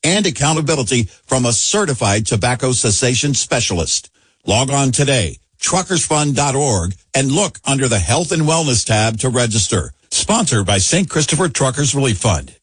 and accountability from a certified tobacco cessation specialist. Log on today, truckersfund.org, and look under the Health and Wellness tab to register. Sponsored by St. Christopher Truckers Relief Fund.